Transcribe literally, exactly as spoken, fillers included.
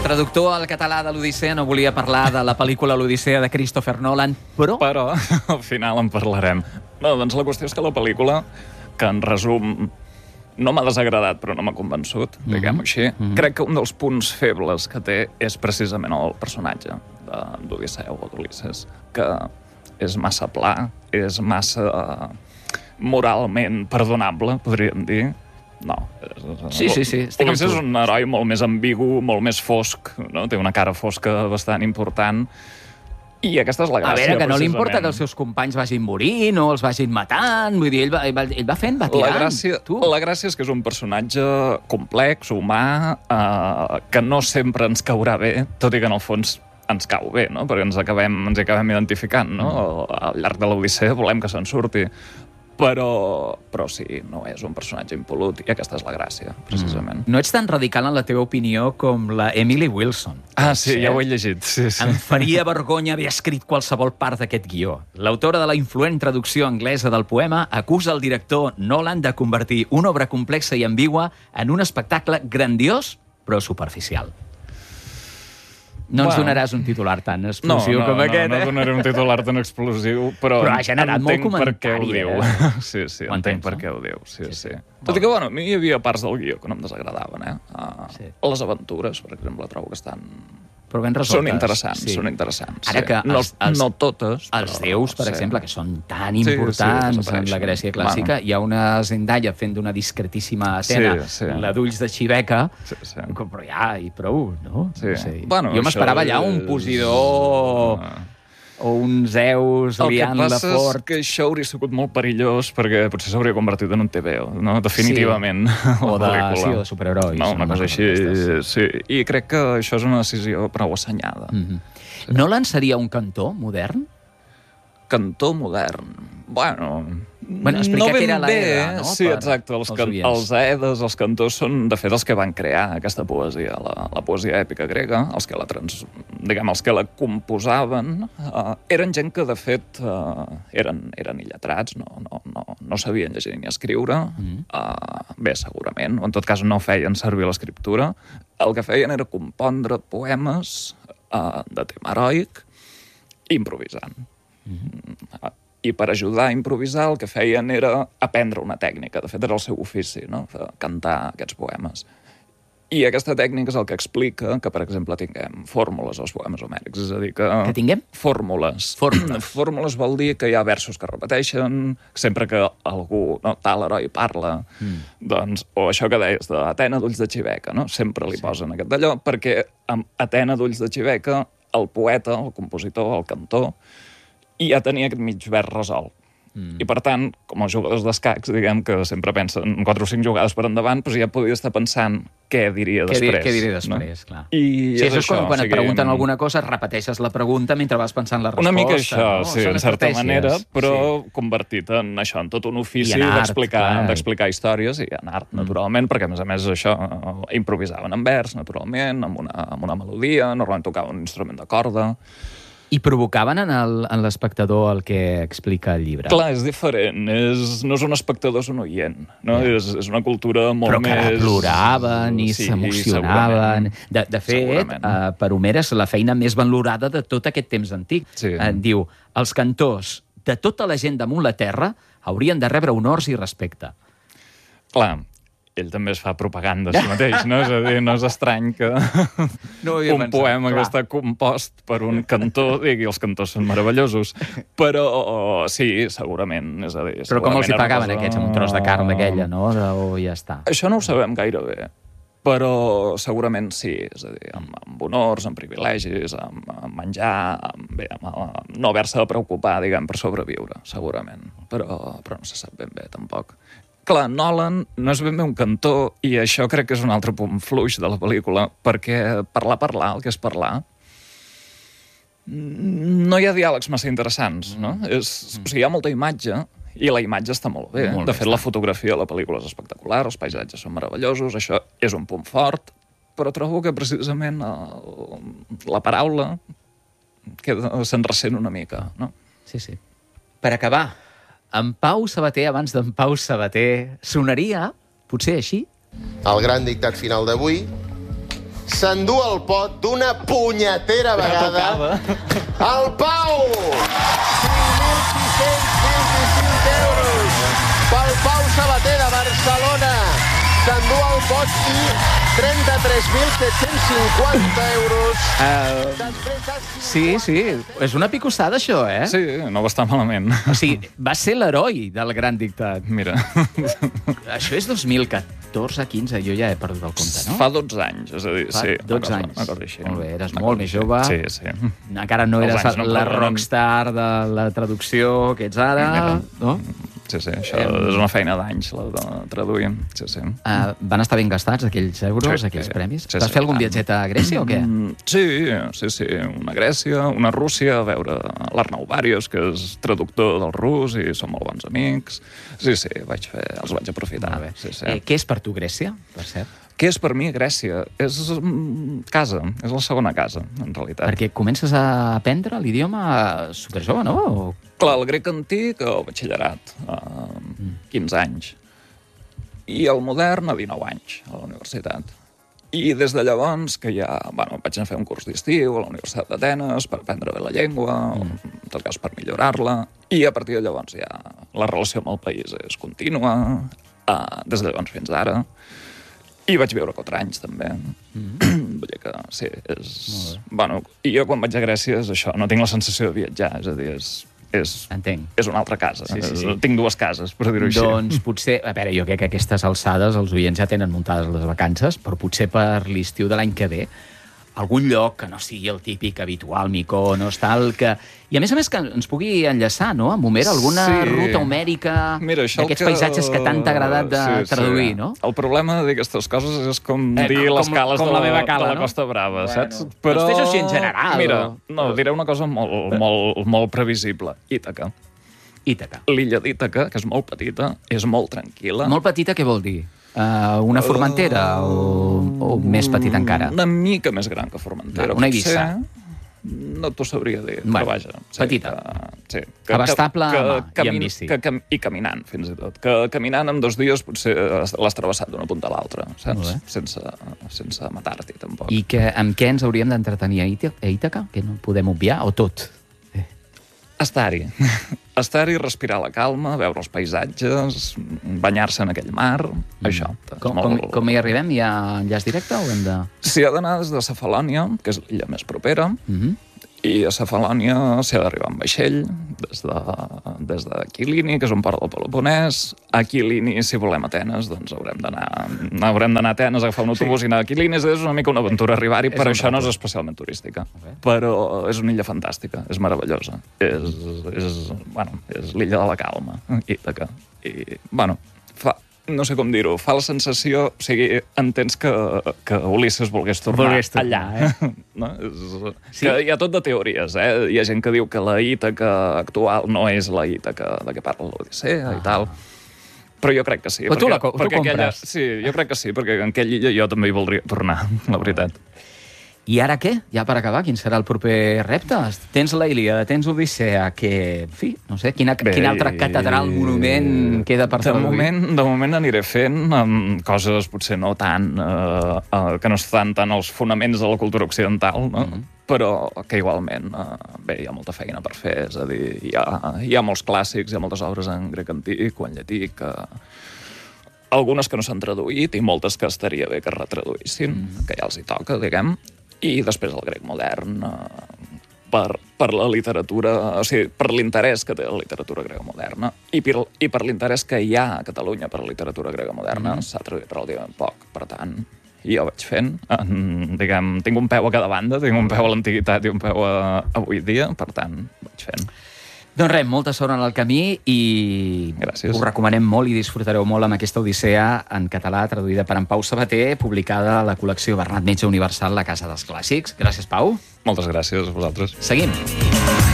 traductor al català de l'Odissea no volia parlar de la pel·lícula L'Odissea de Christopher Nolan, però... Però al final en parlarem. No, doncs la qüestió és que la pel·lícula, que en resum no m'ha desagradat però no m'ha convençut, mm-hmm. diguem-ho així, mm-hmm. crec que un dels punts febles que té és precisament el personatge d'Odisseu o d'Ulisses, que és massa pla, és massa uh, moralment perdonable, podríem dir. No. Sí, sí, sí. Ulisses és un heroi molt més ambigu, molt més fosc, no? Té una cara fosca bastant important. I aquesta és la gràcia, A veure, que no li precisament. importa que els seus companys vagin morint o els vagin matant. Vull dir, ell va, ell va, ell va fent, va tirant. La gràcia, tu. la gràcia és que és un personatge complex, humà, eh, que no sempre ens caurà bé, tot i que en el fons ens cau bé, no? Perquè ens acabem, ens acabem identificant, no? Al llarg de l'Odissea volem que se'n surti. Però, però sí, no és un personatge impolut, i aquesta és la gràcia, precisament. Mm. No ets tan radical en la teva opinió com la Emily Wilson. Ah, sí, ja ho he llegit. Sí, sí. Em faria vergonya haver escrit qualsevol part d'aquest guió. L'autora de la influent traducció anglesa del poema acusa el director Nolan de convertir una obra complexa i ambigua en un espectacle grandiós, però superficial. No ens donaràs un titular tan explosiu no, no, com no, aquest, no, eh? no donaré un titular tan explosiu, però, però ha generat molt comentari, per què ho diu. Eh? Sí, sí, ho entenc entens, per no? què ho diu. Sí, sí. sí. sí. Tot i que, bueno, a mi hi havia parts del guió que no em desagradaven, eh? Uh, sí. Les aventures, per exemple, trobo que estan... Però ben resoltes. Són interessants, sí. són interessants. Ara sí. que els, no, els, no totes, però... Els déus, per sí. exemple, que són tan importants sí, sí, en la Grècia clàssica, bueno. Hi ha una Zendaya fent d'una discretíssima Atena, sí, sí. la d'ulls de xiveca, sí, sí. però ja, i prou, no? Sí. no sé. Bueno, jo m'esperava allà un Posidó... Ah. o un Zeus liant-la fort. El que passa és que això hauria sigut molt perillós perquè potser s'hauria convertit en un T V O, no? Definitivament. Sí. O, de, sí, o de superherois. No, una cosa així, sí. I crec que això és una decisió prou assenyada. Mm-hmm. Sí. Nolan seria un cantor modern? Cantor modern? Bueno... Bueno, explica no què era bé, l'Aeda, no? Sí, exacte. Els, can els Aedes, els cantors, són, de fet, els que van crear aquesta poesia, la, la poesia èpica grega, els que la, trans, diguem, els que la composaven, uh, eren gent que, de fet, uh, eren, eren illetrats, no, no, no, no sabien llegir ni escriure, mm. uh, bé, segurament, o en tot cas no feien servir l'escriptura. El que feien era compondre poemes uh, de tema heroic, improvisant. Mm. Uh, I per ajudar a improvisar el que feien era aprendre una tècnica. De fet, era el seu ofici, no? Cantar aquests poemes. I aquesta tècnica és el que explica que, per exemple, tinguem fórmules als poemes homèrics. És a dir, que... Que tinguem? Fórmules. Fórmules. Fórmules vol dir que hi ha versos que repeteixen, sempre que algú, no, tal heroi parla, mm. doncs, o això que deies, d'Atena d'ulls de xiveca, no? Sempre li sí. posen aquest d'allò, perquè amb Atena d'ulls de xiveca, el poeta, el compositor, el cantor, i ja tenia aquest mig vers resolt. Mm. I, per tant, com els jugadors d'escacs, diguem que sempre pensen en quatre o cinc jugades per endavant, doncs ja podia estar pensant què diria què després. Di què diré després, no? Clar. I sí, és això és això, com quan o sigui, et pregunten alguna cosa, repeteixes la pregunta mentre vas pensant la resposta. Una mica això, no? sí, en certa manera, però sí. convertit en això, en tot un ofici d'explicar d'explicar històries i en art, mm. naturalment, perquè, a més a més, això improvisaven en vers, naturalment, amb una, amb una melodia, normalment tocaven un instrument de corda. I provocaven en l'espectador el que explica el llibre. Clar, és diferent. És, no és un espectador, és un oient. No? Yeah. És, és una cultura molt més... Però que més... ploraven i sí, s'emocionaven. De, de fet, uh, per Homer és la feina més valorada de tot aquest temps antic. Sí. Uh, diu, els cantors de tota la gent damunt la terra haurien de rebre honors i respecte. Clar, ell també es fa propaganda a si mateix, no? És a dir, no és estrany que no un pensat, poema clar. que està compost per un cantor, digui, els cantors són meravellosos, però sí, segurament, és a dir... Però com els hi pagaven aquests, amb un tros de carn d'aquella, no? O ja està. Això no ho sabem gaire bé, però segurament sí, és a dir, amb, amb honors, amb privilegis, amb, amb menjar, amb, bé, amb, amb no haver-se de preocupar, diguem, per sobreviure, segurament, però, però no se sap ben bé, tampoc. Clar, Nolan no és ben bé un cantor, i això crec que és un altre punt fluix de la pel·lícula, perquè parlar, parlar, el que és parlar, no hi ha diàlegs massa interessants, no? És, o sigui, hi ha molta imatge, i la imatge està molt bé. Molt de fet, bé, la fotografia de la pel·lícula és espectacular, els paisatges són meravellosos, això és un punt fort, però trobo que precisament el, la paraula se'n ressent una mica, no? Sí, sí. Per acabar, en Pau Sabater, abans d'en Pau Sabater, sonaria, potser així? El gran dictat final d'avui, s'endú el pot d'una punyetera vegada el Pau! cinc mil sis-cents vint-i-cinc euros pel Pau Sabater de Barcelona. S'endú el pot i trenta-tres mil set-cents cinquanta euros. Uh, sí, sí, és una picossada, això, eh? Sí, no va estar malament. O sigui, va ser l'heroi del gran dictat. Mira. Això és dos mil catorze quinze, jo ja he perdut el compte, no? Fa dotze anys, és a dir, Fa sí. dotze anys. Una cosa així. Molt bé, eres molt més jove. Sí, sí. Encara no eres no la proven. rockstar de la traducció que ets ara, no? Sí, sí, això és una feina d'anys, la de traduir. Sí, sí. Uh, van estar ben gastats aquells euros, Sí, aquells sí. premis? Sí, Vas sí, fer algun tant. viatget a Grècia o què? Mm, Sí, sí, sí. Una Grècia, una Rússia, a veure l'Arnau Bàrios, que és traductor del rus i som molt bons amics. Sí, sí, vaig fer, els vaig aprofitar. Molt bé. Sí, sí. Eh, què és per tu Grècia, per cert? Què és per mi Grècia? És mm, casa, és la segona casa, en realitat. Perquè comences a aprendre l'idioma superjove, no? O... Clar, el grec antic, el batxillerat, a quinze anys. I el modern, a dinou anys, a la universitat. I des de llavors, que ja bueno, vaig anar a fer un curs d'estiu a la Universitat d'Atenes per aprendre bé la llengua, mm. en tot cas per millorar-la, i a partir de llavors ja la relació amb el país és contínua, uh, des de llavors fins ara. I vaig viure quatre anys, també. Mm. Vull dir que, sí, és... Bueno, i jo quan vaig a Grècia és això, no tinc la sensació de viatjar, és a dir, és... És, Entenc. és una altra casa. Sí, sí, sí. Tinc dues cases, per dir-ho així. Doncs potser... A veure, jo crec que a aquestes alçades els oients ja tenen muntades les vacances, però potser per l'estiu de l'any que ve algun lloc que no sigui el típic habitual, Mykonos, tal, que... I a més a més que ens pugui enllaçar, no?, amb Homer, alguna Sí. ruta homèrica d'aquests que... paisatges que tant t'ha agradat de sí, traduir, sí. no? El problema d'aquestes coses és com Eh, dir com- les cales com de, la meva cala, de la no? Costa Brava, Bueno, saps? doncs fes-ho així en general, Mira, o- no, diré una cosa molt, molt, molt previsible. Ítaca. Ítaca. L'illa d'Ítaca, que és molt petita, és molt tranquil·la. Molt petita, què vol dir? Uh, una Formentera o, o més petita encara? Una mica més gran que Formentera. Una Eivissa. No t'ho sabria dir, Bueno, però vaja. Sí, petita. Que, sí, que, Abastable que, a mà que, i en camin- bici. Que, que, I caminant, fins i tot. Que caminant en dos dies potser l'has travessat d'una punta a l'altra, Molt saps? bé. Sense, sense matar-t'hi, tampoc. I que, amb què ens hauríem d'entretenir a Ítaca, a Ítaca? Que no podem obviar, o tot? Estar-hi. Estar-hi, respirar la calma, veure els paisatges, banyar-se en aquell mar, mm. això. Com, Molt- com, com hi arribem? Hi ha enllaç directe o hem de... S'hi ha d'anar des de Cefalònia, que és l'illa més propera, Mm -hmm. i a Cefalònia s'hi ha d'arribar amb vaixell, des de, des de Quilini, que és un port del Peloponès. A Quilini, si volem Atenes, doncs haurem d'anar haurem d'anar a Atenes, agafar un autobús sí. i anar a Quilini. És una mica una aventura arribar-hi, però això no és especialment turística. Okay. Però és una illa fantàstica, és meravellosa. És, és, bueno, és l'illa de la calma, Ítaca. I, bueno, fa... no sé com dir-ho, fa la sensació... O sigui, entens que, que Ulisses volgués tornar, volgués tornar allà. Eh? No? És, Sí. que hi ha tot de teories, eh? Hi ha gent que diu que la Ítaca actual no és la Ítaca de què parla l'Odissea ah. i tal. Però jo crec que sí. Però tu perquè, la co- tu perquè compres. aquella, sí, jo crec que sí, perquè en aquella illa jo també hi voldria tornar, la veritat. I ara què? Ja per acabar, quin serà el proper repte? Tens la Ilíada, tens Odissea, que, en fi, no sé, quina, Bé, quina altra catedral, monument queda per de traduir? moment, de moment aniré fent um, coses potser no tan... Uh, uh, que no estan tant als fonaments de la cultura occidental, no? Mm-hmm. Però que igualment, uh, bé, hi ha molta feina per fer, és a dir, hi ha, hi ha molts clàssics, hi ha moltes obres en grec antic o en llatí que... Algunes que no s'han traduït i moltes que estaria bé que retraduïssin, mm. que ja els hi toca, diguem. I després el grec modern, eh, per, per la literatura, o sigui, per l'interès que té la literatura grega moderna i per, i per l'interès que hi ha a Catalunya per la literatura grega moderna, mm. s'ha traduït relativament poc. Per tant, jo vaig fent, en, diguem, tinc un peu a cada banda, tinc un peu a l'antiguitat i un peu a, avui dia, per tant, vaig fent. Doncs res, molta sort en el camí i Gràcies. us recomanem molt i disfrutareu molt amb aquesta Odissea en català, traduïda per en Pau Sabater, publicada a la col·lecció Bernat Metge Universal, la Casa dels Clàssics. Gràcies, Pau. Moltes gràcies a vosaltres. Seguim.